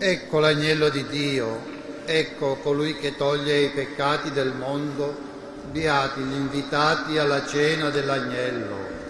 Ecco l'agnello di Dio, ecco colui che toglie i peccati del mondo, beati gli invitati alla cena dell'agnello.